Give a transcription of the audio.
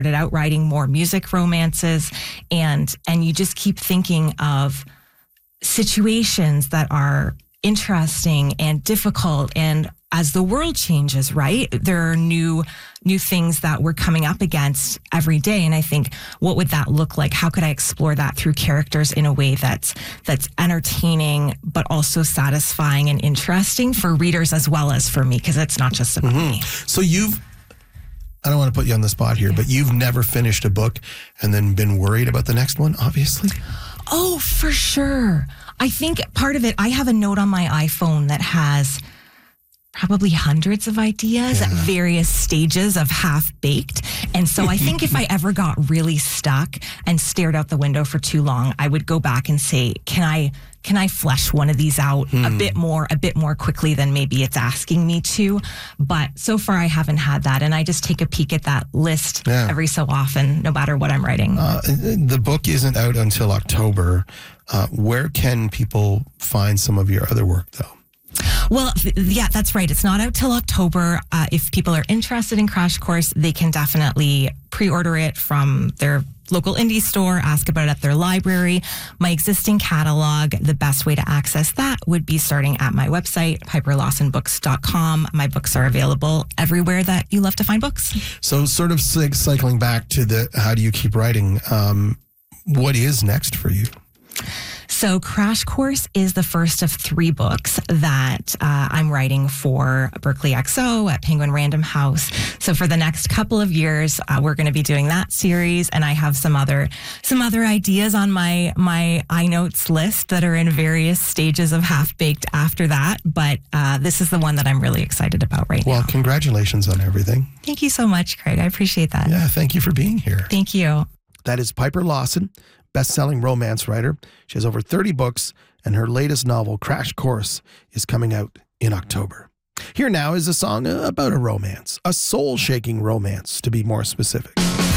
out writing more music romances, and you just keep thinking of situations that are interesting and difficult, and as the world changes, right, there are new things that we're coming up against every day. And I think, what would that look like? How could I explore that through characters in a way that's entertaining, but also satisfying and interesting for readers as well as for me, because it's not just about me. So I don't want to put you on the spot here, but you've never finished a book and then been worried about the next one, obviously? Oh, for sure. I think part of it, I have a note on my iPhone that has probably hundreds of ideas at various stages of half-baked. And so I think if I ever got really stuck and stared out the window for too long, I would go back and say, can I flesh one of these out a bit more quickly than maybe it's asking me to? But so far I haven't had that. And I just take a peek at that list every so often, no matter what I'm writing. The book isn't out until October. Where can people find some of your other work, though? Well, yeah, that's right. It's not out till October. If people are interested in Crash Course, they can definitely pre-order it from their local indie store, ask about it at their library. My existing catalog, the best way to access that would be starting at my website, piperlawsonbooks.com. My books are available everywhere that you love to find books. So sort of cycling back to how do you keep writing, what is next for you? So Crash Course is the first of 3 books that I'm writing for Berkeley XO at Penguin Random House. So for the next couple of years, we're going to be doing that series, and I have some other ideas on my iNotes list that are in various stages of half-baked after that. But this is the one that I'm really excited about right now. Well, congratulations on everything. Thank you so much, Craig. I appreciate that. Yeah, thank you for being here. Thank you. That is Piper Lawson, best-selling romance writer. She has over 30 books, and her latest novel, Crash Course, is coming out in October. Here now is a song about a romance, a soul-shaking romance, to be more specific.